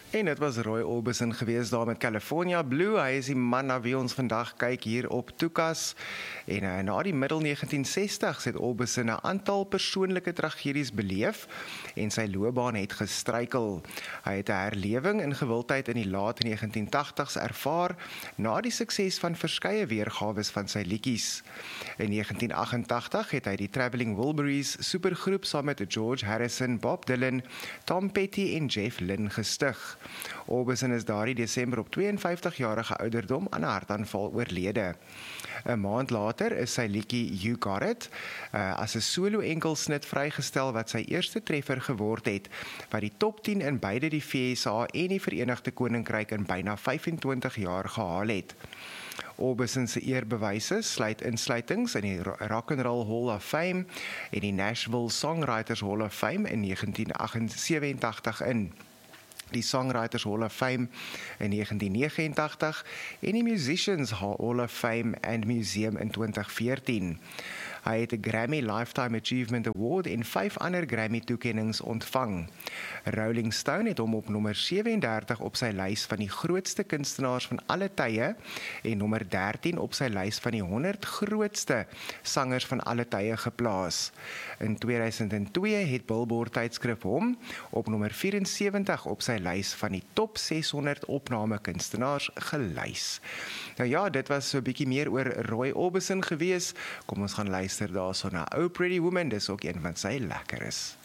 En dit was Roy Orbison gewees daar met California Blue. Hy is die man na wie ons vandag kyk hier op Toekas. En na die middel 1960s het Orbison 'n aantal persoonlike tragedies beleef en sy loopbaan het gestruikel. Hy het 'n herlewing in gewildheid in die laat 1980s ervaar na die sukses van verskeie weergawe van sy liedjies. In 1988 het hy die Traveling Wilburys supergroep saam met George Harrison, Bob Dylan, Tom Petty en Jeff Lynne gestig. Orbison is daardie Desember op 52-jarige ouderdom aan 'n hartaanval oorlede. 'n Maand later is sy liedjie You Got It as 'n solo enkelsnit vrygestel wat sy eerste treffer geword het, wat die top 10 in beide die VSA en die Verenigde Koninkryk in byna 25 jaar gehaal het. Orbison se eerbewyse sluit insluitings in die Rock and Roll Hall of Fame en die Nashville Songwriters Hall of Fame in 1987 in. Die Songwriters Hall of Fame in 1989 en die Musicians Hall of Fame and Museum in 2014. Hy het 'n Grammy Lifetime Achievement Award en 5 ander Grammy-toekennings ontvang. Rolling Stone het hom op nommer 37 op sy lys van die grootste kunstenaars van alle tye en nommer 13 op sy lys van die 100 grootste sangers van alle tye geplaas. In 2002 het Billboard tydskrif hom op nommer 74 op sy lys van die top 600 opname kunstenaars gelys. Nou ja, dit was so 'n bietjie meer oor Roy Orbison gewees. Kom ons gaan luister daarso na Oh Pretty Woman, dis ook een van sy lekkeres.